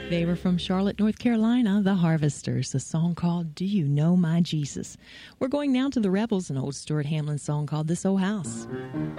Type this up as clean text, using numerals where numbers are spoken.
They were from Charlotte, North Carolina, the Harvesters, a song called Do You Know My Jesus? We're going now to the Rebels, an old Stuart Hamlin song called This Old House.